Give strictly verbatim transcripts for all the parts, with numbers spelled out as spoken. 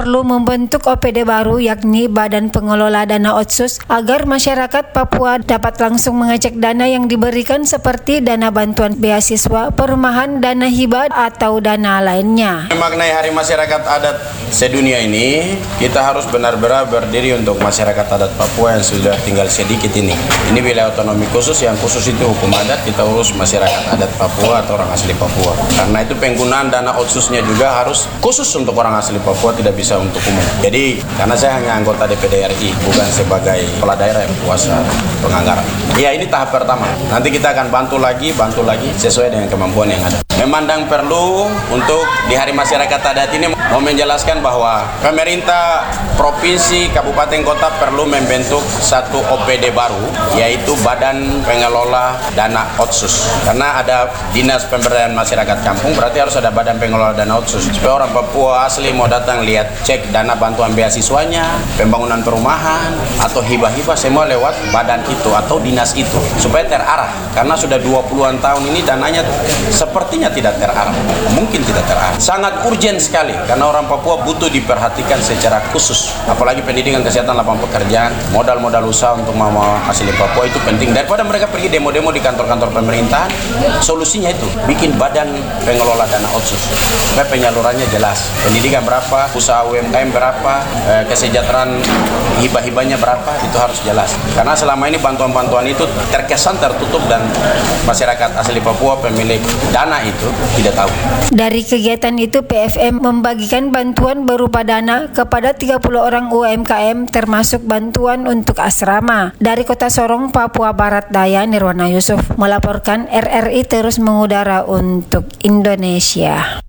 perlu membentuk O P D baru yakni Badan Pengelola Dana Otsus agar masyarakat Papua dapat langsung mengecek dana yang diberikan seperti dana bantuan beasiswa, perumahan, dana hibah atau dana lainnya. Memaknai Hari Masyarakat Adat Sedunia ini, kita harus benar-benar berdiri untuk masyarakat adat Papua yang sudah tinggal sedikit ini. Ini wilayah otonomi khusus, yang khusus itu hukum adat, kita urus masyarakat adat Papua atau orang asli Papua. Karena itu penggunaan dana otsusnya juga harus khusus untuk orang asli Papua, tidak bisa untuk umum. Jadi karena saya hanya anggota D P D R I, bukan sebagai kepala daerah yang kuasa penganggaran. Ya, ini tahap pertama. Nanti kita akan bantu lagi, bantu lagi sesuai dengan kemampuan yang ada. Memandang perlu untuk di Hari Masyarakat Adat ini mau menjelaskan bahwa pemerintah provinsi, kabupaten, kota perlu membentuk satu O P D baru, yaitu Badan Pengelola Dana Otsus. Karena ada Dinas Pemberdayaan Masyarakat Kampung, berarti harus ada Badan Pengelola Dana Otsus. Supaya orang Papua asli mau datang lihat, cek dana bantuan beasiswanya, pembangunan perumahan, atau hibah-hibah, semua lewat badan itu atau dinas itu. Supaya terarah, karena sudah dua puluhan tahun ini dananya sepertinya tidak terarah. Mungkin tidak terarah. Sangat urgent sekali, karena orang Papua butuh diperhatikan secara khusus. Apalagi pendidikan, kesehatan, lapangan pekerjaan, modal-modal usaha untuk mama asli Papua itu penting. Daripada mereka pergi demo-demo di kantor-kantor pemerintahan, solusinya itu bikin Badan Pengelola Dana Otsus. Supaya penyalurannya jelas. Pendidikan berapa, usaha U M K M berapa, eh, kesejahteraan hibah-hibahnya berapa, itu harus jelas. Karena selama ini bantuan-bantuan itu terkesan tertutup dan masyarakat asli Papua pemilik dana itu tidak tahu. Dari kegiatan itu, P F M membagikan bantuan berupa dana kepada tiga puluh orang U M K M termasuk bantuan untuk asrama. Dari Kota Sorong, Papua Barat Daya, Nirwana Yusuf melaporkan. R R I terus mengudara untuk Indonesia.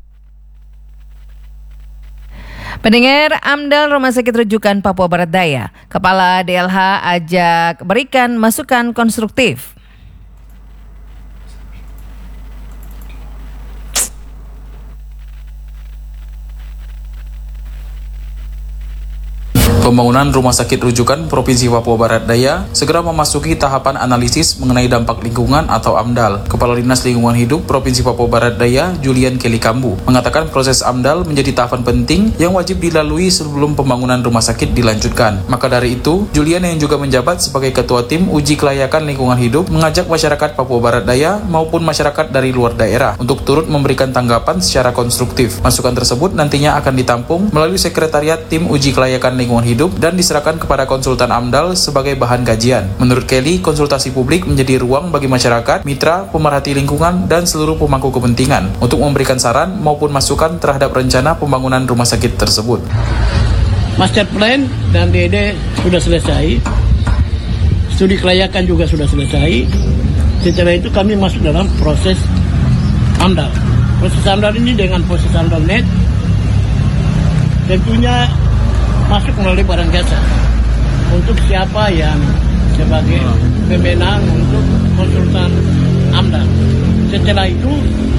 Pendengar, AMDAL Rumah Sakit Rujukan Papua Barat Daya, Kepala D L H ajak berikan masukan konstruktif. Pembangunan Rumah Sakit Rujukan Provinsi Papua Barat Daya segera memasuki tahapan analisis mengenai dampak lingkungan atau AMDAL. Kepala Dinas Lingkungan Hidup Provinsi Papua Barat Daya, Julian Kelly Kambu, mengatakan proses AMDAL menjadi tahapan penting yang wajib dilalui sebelum pembangunan rumah sakit dilanjutkan. Maka dari itu, Julian yang juga menjabat sebagai Ketua Tim Uji Kelayakan Lingkungan Hidup mengajak masyarakat Papua Barat Daya maupun masyarakat dari luar daerah untuk turut memberikan tanggapan secara konstruktif. Masukan tersebut nantinya akan ditampung melalui Sekretariat Tim Uji Kelayakan Lingkungan Hidup Hidup dan diserahkan kepada konsultan AMDAL sebagai bahan kajian. Menurut Kelly, konsultasi publik menjadi ruang bagi masyarakat, mitra, pemerhati lingkungan, dan seluruh pemangku kepentingan untuk memberikan saran maupun masukan terhadap rencana pembangunan rumah sakit tersebut. Master plan dan D D sudah selesai, studi kelayakan juga sudah selesai. Setelah itu kami masuk dalam proses AMDAL. Proses AMDAL ini dengan proses AMDAL net tentunya masuk melalui barang jasa untuk siapa yang sebagai pemenang untuk konsultan AMDAL. Setelah itu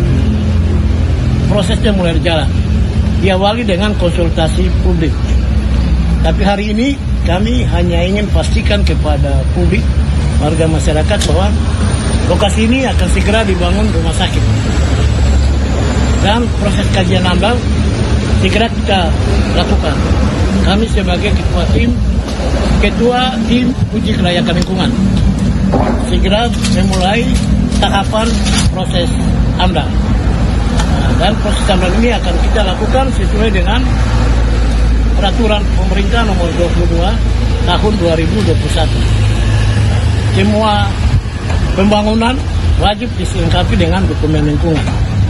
prosesnya mulai berjalan. Diawali dengan konsultasi publik. Tapi hari ini kami hanya ingin pastikan kepada publik, warga masyarakat bahwa lokasi ini akan segera dibangun rumah sakit. Dan proses kajian AMDAL segera kita lakukan. Kami sebagai ketua tim, ketua tim uji kelayakan lingkungan, segera memulai tahapan proses AMDAL. Nah, dan proses AMDAL ini akan kita lakukan sesuai dengan peraturan pemerintah nomor dua puluh dua tahun dua ribu dua puluh satu. Semua pembangunan wajib dilengkapi dengan dokumen lingkungan.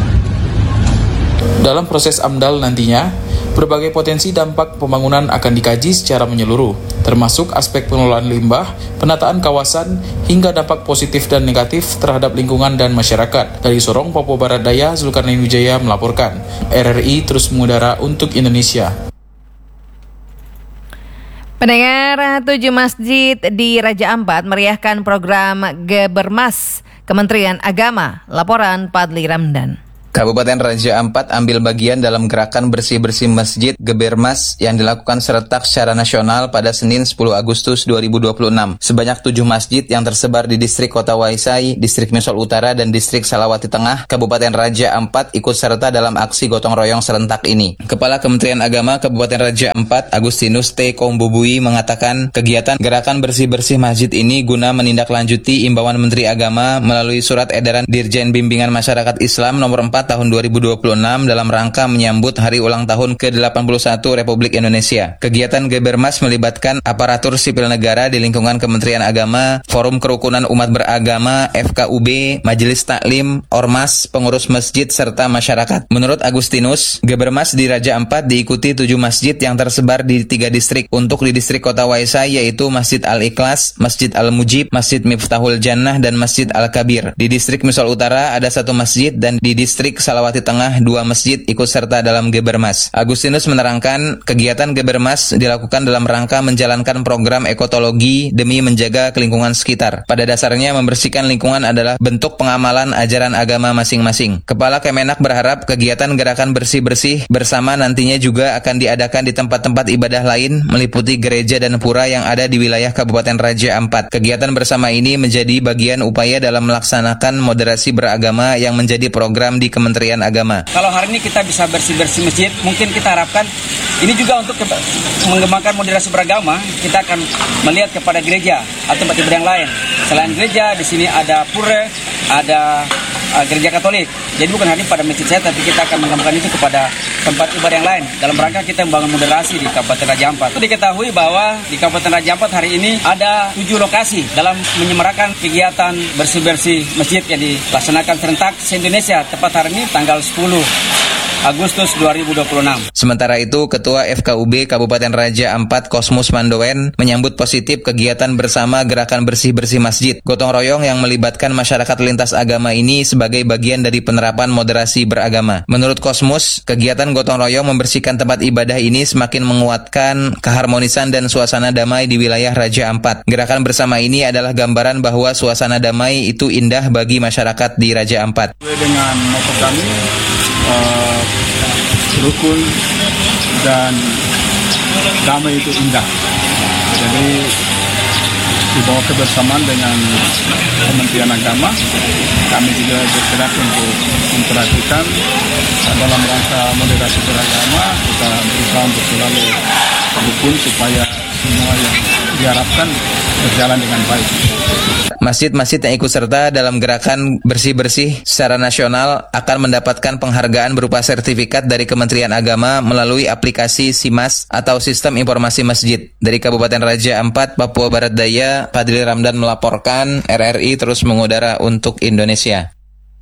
Dalam proses AMDAL nantinya, berbagai potensi dampak pembangunan akan dikaji secara menyeluruh, termasuk aspek pengelolaan limbah, penataan kawasan, hingga dampak positif dan negatif terhadap lingkungan dan masyarakat. Dari Sorong, Papua Barat Daya, Zulkarnain Wijaya melaporkan. R R I terus mengudara untuk Indonesia. Pendengar, tujuh masjid di Raja Ampat meriahkan program Gebermas Kementerian Agama. Laporan Padli Ramdan. Kabupaten Raja Ampat ambil bagian dalam gerakan bersih-bersih masjid Gebermas yang dilakukan serentak secara nasional pada Senin sepuluh Agustus dua ribu dua puluh enam. Sebanyak tujuh masjid yang tersebar di distrik Kota Waisai, distrik Misol Utara, dan distrik Salawati Tengah, Kabupaten Raja Ampat ikut serta dalam aksi gotong royong serentak ini. Kepala Kementerian Agama Kabupaten Raja Ampat, Agustinus T. Kombubui, mengatakan kegiatan gerakan bersih-bersih masjid ini guna menindaklanjuti imbauan Menteri Agama melalui surat edaran Dirjen Bimbingan Masyarakat Islam nomor empat tahun dua ribu dua puluh enam dalam rangka menyambut hari ulang tahun ke delapan puluh satu Republik Indonesia. Kegiatan Gebermas melibatkan aparatur sipil negara di lingkungan Kementerian Agama, Forum Kerukunan Umat Beragama, F K U B, Majelis Taklim, Ormas, pengurus masjid, serta masyarakat. Menurut Agustinus, Gebermas di Raja Ampat diikuti tujuh masjid yang tersebar di tiga distrik. Untuk di distrik Kota Waisai yaitu Masjid Al-Ikhlas, Masjid Al-Mujib, Masjid Miftahul Jannah, dan Masjid Al-Kabir. Di distrik Misol Utara ada satu masjid, dan di distrik Salawati Tengah dua masjid ikut serta dalam Gebermas. Agustinus menerangkan kegiatan Gebermas dilakukan dalam rangka menjalankan program ekotologi demi menjaga lingkungan sekitar. Pada dasarnya membersihkan lingkungan adalah bentuk pengamalan ajaran agama masing-masing. Kepala Kemenak berharap kegiatan gerakan bersih-bersih bersama nantinya juga akan diadakan di tempat-tempat ibadah lain meliputi gereja dan pura yang ada di wilayah Kabupaten Raja Ampat. Kegiatan bersama ini menjadi bagian upaya dalam melaksanakan moderasi beragama yang menjadi program di Kementerian Agama. Kalau hari ini kita bisa bersih-bersih masjid, mungkin kita harapkan ini juga untuk mengembangkan moderasi beragama, kita akan melihat kepada gereja atau tempat ibadah yang lain. Selain gereja, di sini ada pura, ada uh, gereja Katolik. Jadi bukan hanya pada masjid saya, tapi kita akan mengembangkan itu kepada tempat ibadah yang lain dalam rangka kita membangun moderasi di Kabupaten Raja Ampat. Itu diketahui bahwa di Kabupaten Raja Ampat hari ini ada tujuh lokasi dalam menyemarakan kegiatan bersih-bersih masjid yang dilaksanakan serentak se-Indonesia, tepat hari ini tanggal sepuluh Agustus dua ribu dua puluh enam. Sementara itu, Ketua F K U B Kabupaten Raja Ampat Kosmus Mandowen menyambut positif kegiatan bersama gerakan bersih-bersih masjid. Gotong royong yang melibatkan masyarakat lintas agama ini sebagai bagian dari penerapan moderasi beragama. Menurut Kosmus, kegiatan gotong royong membersihkan tempat ibadah ini semakin menguatkan keharmonisan dan suasana damai di wilayah Raja Ampat. Gerakan bersama ini adalah gambaran bahwa suasana damai itu indah bagi masyarakat di Raja Ampat. Dengan moto kami, uh, rukun dan damai itu indah. Jadi dibawa kebersamaan dengan Kementerian Agama, kami juga bergerak untuk memperhatikan dalam rangka moderasi beragama. Kita berusaha untuk selalu rukun supaya semua yang diharapkan berjalan dengan baik. Masjid-masjid yang ikut serta dalam gerakan bersih-bersih secara nasional akan mendapatkan penghargaan berupa sertifikat dari Kementerian Agama melalui aplikasi SIMAS atau Sistem Informasi Masjid. Dari Kabupaten Raja Ampat, Papua Barat Daya, Fadli Ramdan melaporkan. R R I terus mengudara untuk Indonesia.